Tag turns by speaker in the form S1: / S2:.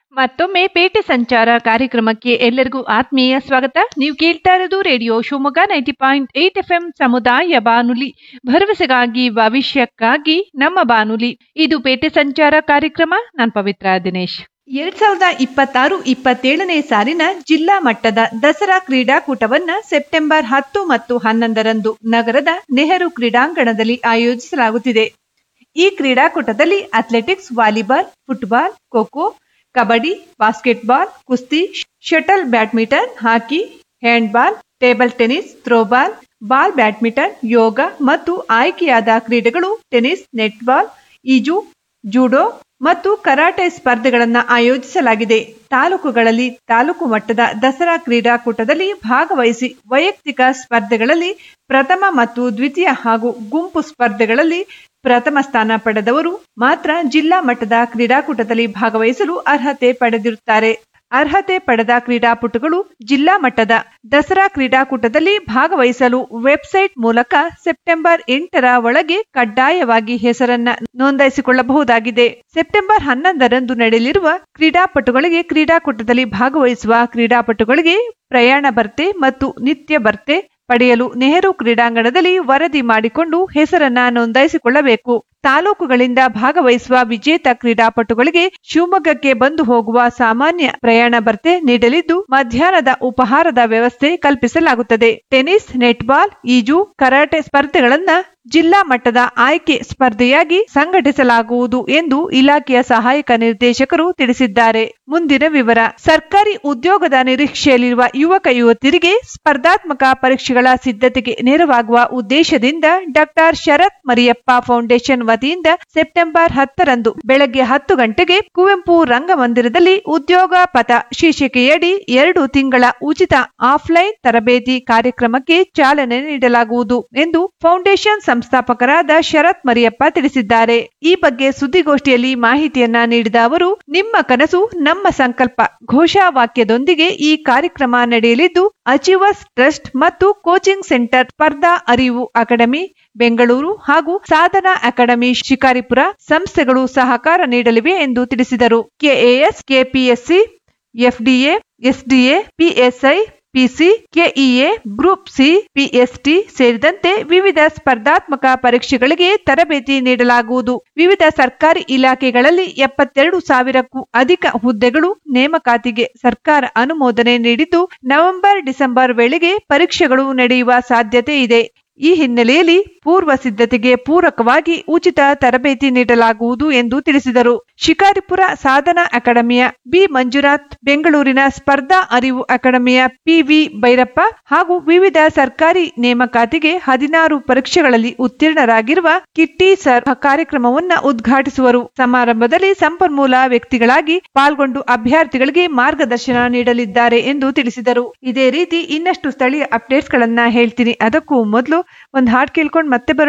S1: ಮತ್ತೊಮ್ಮೆ ಪೇಟೆ ಸಂಚಾರ ಕಾರ್ಯಕ್ರಮಕ್ಕೆ ಎಲ್ಲರಿಗೂ ಆತ್ಮೀಯ ಸ್ವಾಗತ. ನೀವು ಕೇಳ್ತಾ ಇರೋದು ರೇಡಿಯೋ ಶಿವಮೊಗ್ಗ 90.8 FM ಸಮುದಾಯ ಬಾನುಲಿ, ಭರವಸೆಗಾಗಿ ಭವಿಷ್ಯಕ್ಕಾಗಿ ನಮ್ಮ ಬಾನುಲಿ. ಇದು ಪೇಟೆ ಸಂಚಾರ ಕಾರ್ಯಕ್ರಮ. ನಾನು ಪವಿತ್ರ ದಿನೇಶ್. 2026-27ನೇ ಸಾಲಿನ ಜಿಲ್ಲಾ ಮಟ್ಟದ ದಸರಾ ಕ್ರೀಡಾಕೂಟವನ್ನ ಸೆಪ್ಟೆಂಬರ್ 10 ಮತ್ತು 11ರಂದು ನಗರದ ನೆಹರು ಕ್ರೀಡಾಂಗಣದಲ್ಲಿ ಆಯೋಜಿಸಲಾಗುತ್ತಿದೆ. ಈ ಕ್ರೀಡಾಕೂಟದಲ್ಲಿ athletics, volleyball, football, kho kho, kabaddi, basketball, ಕುಸ್ತಿ, ಶಟಲ್ ಬ್ಯಾಡ್ಮಿಂಟನ್, ಹಾಕಿ, handball, table tennis, throwball, ball badminton, ಯೋಗ ಮತ್ತು ಆಯ್ಕೆಯಾದ ಕ್ರೀಡೆಗಳು ಟೆನಿಸ್, ನೆಟ್ಬಾಲ್, ಈಜು, ಜೂಡೋ ಮತ್ತು ಕರಾಟೆ ಸ್ಪರ್ಧೆಗಳನ್ನು ಆಯೋಜಿಸಲಾಗಿದೆ. ತಾಲೂಕುಗಳಲ್ಲಿ ತಾಲೂಕು ಮಟ್ಟದ ದಸರಾ ಕ್ರೀಡಾಕೂಟದಲ್ಲಿ ಭಾಗವಹಿಸಿ ವೈಯಕ್ತಿಕ ಸ್ಪರ್ಧೆಗಳಲ್ಲಿ ಪ್ರಥಮ ಮತ್ತು ದ್ವಿತೀಯ ಹಾಗೂ ಗುಂಪು ಸ್ಪರ್ಧೆಗಳಲ್ಲಿ ಪ್ರಥಮ ಸ್ಥಾನ ಪಡೆದವರು ಮಾತ್ರ ಜಿಲ್ಲಾ ಮಟ್ಟದ ಕ್ರೀಡಾಕೂಟದಲ್ಲಿ ಭಾಗವಹಿಸಲು ಅರ್ಹತೆ ಪಡೆದಿರುತ್ತಾರೆ. ಅರ್ಹತೆ ಪಡೆದ ಕ್ರೀಡಾಪಟುಗಳು ಜಿಲ್ಲಾ ಮಟ್ಟದ ದಸರಾ ಕ್ರೀಡಾಕೂಟದಲ್ಲಿ ಭಾಗವಹಿಸಲು ವೆಬ್ಸೈಟ್ ಮೂಲಕ ಸೆಪ್ಟೆಂಬರ್ 8ರ ಒಳಗೆ ಕಡ್ಡಾಯವಾಗಿ ಹೆಸರನ್ನ ನೋಂದಾಯಿಸಿಕೊಳ್ಳಬಹುದಾಗಿದೆ. ಸೆಪ್ಟೆಂಬರ್ 11ರಂದು ನಡೆಯಲಿರುವ ಕ್ರೀಡಾಕೂಟದಲ್ಲಿ ಭಾಗವಹಿಸುವ ಕ್ರೀಡಾಪಟುಗಳಿಗೆ ಪ್ರಯಾಣ ಭತ್ಯೆ ಮತ್ತು ನಿತ್ಯ ಭತ್ಯೆ ಪಡೆಯಲು ನೆಹರು ಕ್ರೀಡಾಂಗಣದಲ್ಲಿ ವರದಿ ಮಾಡಿಕೊಂಡು ಹೆಸರನ್ನ ನೋಂದಾಯಿಸಿಕೊಳ್ಳಬೇಕು. ತಾಲೂಕುಗಳಿಂದ ಭಾಗವಹಿಸುವ ವಿಜೇತ ಕ್ರೀಡಾಪಟುಗಳಿಗೆ ಶಿವಮೊಗ್ಗಕ್ಕೆ ಬಂದು ಹೋಗುವ ಸಾಮಾನ್ಯ ಪ್ರಯಾಣ ಭತ್ಯೆ ನೀಡಲಿದ್ದು, ಮಧ್ಯಾಹ್ನದ ಉಪಹಾರದ ವ್ಯವಸ್ಥೆ ಕಲ್ಪಿಸಲಾಗುತ್ತದೆ. ಟೆನಿಸ್, ನೆಟ್ಬಾಲ್, ಈಜು, ಕರಾಟೆ ಸ್ಪರ್ಧೆಗಳನ್ನ ಜಿಲ್ಲಾ ಮಟ್ಟದ ಆಯ್ಕೆ ಸ್ಪರ್ಧೆಯಾಗಿ ಸಂಘಟಿಸಲಾಗುವುದು ಎಂದು ಇಲಾಖೆಯ ಸಹಾಯಕ ನಿರ್ದೇಶಕರು ತಿಳಿಸಿದ್ದಾರೆ. ಮುಂದಿನ ವಿವರ. ಸರ್ಕಾರಿ ಉದ್ಯೋಗದ ನಿರೀಕ್ಷೆಯಲ್ಲಿರುವ ಯುವಕ ಯುವತಿಯರಿಗೆ ಸ್ಪರ್ಧಾತ್ಮಕ ಪರೀಕ್ಷೆಗಳ ಸಿದ್ಧತೆಗೆ ನೆರವಾಗುವ ಉದ್ದೇಶದಿಂದ ಡಾಕ್ಟರ್ ಶರತ್ ಮರಿಯಪ್ಪ ಫೌಂಡೇಶನ್ ವತಿಯಿಂದ ಸೆಪ್ಟೆಂಬರ್ 10ರಂದು ಬೆಳಗ್ಗೆ 10 ಗಂಟೆಗೆ ಕುವೆಂಪು ರಂಗಮಂದಿರದಲ್ಲಿ ಉದ್ಯೋಗ ಪಥ ಶೀರ್ಷಿಕೆಯಡಿ 2 ತಿಂಗಳ ಉಚಿತ ಆಫ್ಲೈನ್ ತರಬೇತಿ ಕಾರ್ಯಕ್ರಮಕ್ಕೆ ಚಾಲನೆ ನೀಡಲಾಗುವುದು ಎಂದು ಫೌಂಡೇಶನ್ ಸಂಸ್ಥಾಪಕರಾದ ಶರತ್ ಮರಿಯಪ್ಪ ತಿಳಿಸಿದ್ದಾರೆ. ಈ ಬಗ್ಗೆ ಸುದ್ದಿಗೋಷ್ಠಿಯಲ್ಲಿ ಮಾಹಿತಿಯನ್ನ ನೀಡಿದ ಅವರು, ನಿಮ್ಮ ಕನಸು ನಮ್ಮ ಸಂಕಲ್ಪ ಘೋಷವಾಕ್ಯದೊಂದಿಗೆ ಈ ಕಾರ್ಯಕ್ರಮ ನಡೆಯಲಿದ್ದು, ಅಚೀವರ್ಸ್ ಟ್ರಸ್ಟ್ ಮತ್ತು ಕೋಚಿಂಗ್ ಸೆಂಟರ್, ಸ್ಪರ್ಧಾ ಅರಿವು ಅಕಾಡೆಮಿ ಬೆಂಗಳೂರು ಹಾಗೂ ಸಾಧನಾ ಅಕಾಡೆಮಿ ಶಿಕಾರಿಪುರ ಸಂಸ್ಥೆಗಳು ಸಹಕಾರ ನೀಡಲಿವೆ ಎಂದು ತಿಳಿಸಿದರು. KAS, KPSC, FDA, SDA, PSI, PC, KEA, group C, ಪಿಎಸ್ಟಿ ಸೇರಿದಂತೆ ವಿವಿಧ ಸ್ಪರ್ಧಾತ್ಮಕ ಪರೀಕ್ಷೆಗಳಿಗೆ ತರಬೇತಿ ನೀಡಲಾಗುವುದು. ವಿವಿಧ ಸರ್ಕಾರಿ ಇಲಾಖೆಗಳಲ್ಲಿ 72,000ಕ್ಕೂ ಅಧಿಕ ಹುದ್ದೆಗಳು ನೇಮಕಾತಿಗೆ ಸರ್ಕಾರ ಅನುಮೋದನೆ ನೀಡಿದ್ದು, ನವೆಂಬರ್-ಡಿಸೆಂಬರ್ ವೇಳೆಗೆ ಪರೀಕ್ಷೆಗಳು ನಡೆಯುವ ಸಾಧ್ಯತೆ ಇದೆ. ಈ ಹಿನ್ನೆಲೆಯಲ್ಲಿ ಪೂರ್ವ ಸಿದ್ಧತೆಗೆ ಪೂರಕವಾಗಿ ಉಚಿತ ತರಬೇತಿ ನೀಡಲಾಗುವುದು ಎಂದು ತಿಳಿಸಿದರು. ಶಿಕಾರಿಪುರ ಸಾಧನಾ ಅಕಾಡೆಮಿಯ ಬಿ ಮಂಜುನಾಥ್, ಬೆಂಗಳೂರಿನ ಸ್ಪರ್ಧಾ ಅರಿವು ಅಕಾಡೆಮಿಯ ಪಿವಿ ಭೈರಪ್ಪ ಹಾಗೂ ವಿವಿಧ ಸರ್ಕಾರಿ ನೇಮಕಾತಿಗೆ 16 ಪರೀಕ್ಷೆಗಳಲ್ಲಿ ಉತ್ತೀರ್ಣರಾಗಿರುವ ಕಿಟ್ಟಿ ಸರ್ ಕಾರ್ಯಕ್ರಮವನ್ನು ಉದ್ಘಾಟಿಸುವರು. ಸಮಾರಂಭದಲ್ಲಿ ಸಂಪನ್ಮೂಲ ವ್ಯಕ್ತಿಗಳಾಗಿ ಪಾಲ್ಗೊಂಡು ಅಭ್ಯರ್ಥಿಗಳಿಗೆ ಮಾರ್ಗದರ್ಶನ ನೀಡಲಿದ್ದಾರೆ ಎಂದು ತಿಳಿಸಿದರು. ಇದೇ ರೀತಿ ಇನ್ನಷ್ಟು ಸ್ಥಳೀಯ ಅಪ್ಡೇಟ್ಸ್ ಗಳನ್ನ ಹೇಳ್ತೀನಿ. ಅದಕ್ಕೂ ಮೊದಲು ಒಂದು ಹಾಡು ಕೇಳ್ಕೊಂಡು ಮತ್ತೆ